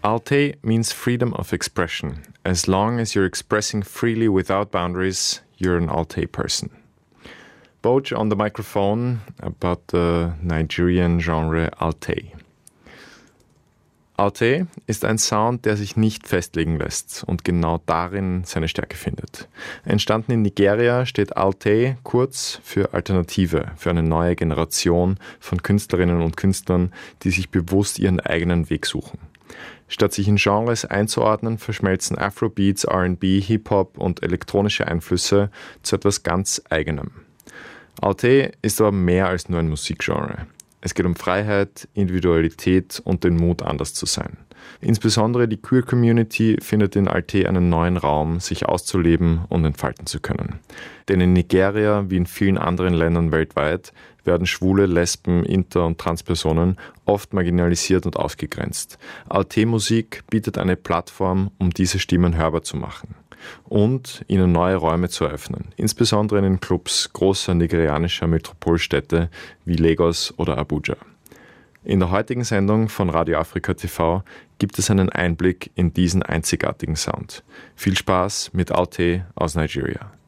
Alte means freedom of expression. As long as you're expressing freely without boundaries, you're an Alte person. Boj on the microphone about the Nigerian genre Alte. Alte ist ein Sound, der sich nicht festlegen lässt und genau darin seine Stärke findet. Entstanden in Nigeria steht Alte kurz für Alternative, für eine neue Generation von Künstlerinnen und Künstlern, die sich bewusst ihren eigenen Weg suchen. Statt sich in Genres einzuordnen, verschmelzen Afrobeats, R&B, Hip-Hop und elektronische Einflüsse zu etwas ganz Eigenem. Alte ist aber mehr als nur ein Musikgenre. Es geht um Freiheit, Individualität und den Mut, anders zu sein. Insbesondere die Queer-Community findet in Alte einen neuen Raum, sich auszuleben und entfalten zu können. Denn in Nigeria, wie in vielen anderen Ländern weltweit, werden Schwule, Lesben, Inter- und Transpersonen oft marginalisiert und ausgegrenzt. Alte-Musik bietet eine Plattform, um diese Stimmen hörbar zu machen und ihnen neue Räume zu eröffnen, insbesondere in den Clubs großer nigerianischer Metropolstädte wie Lagos oder Abuja. In der heutigen Sendung von Radio Afrika TV gibt es einen Einblick in diesen einzigartigen Sound. Viel Spaß mit Alte aus Nigeria.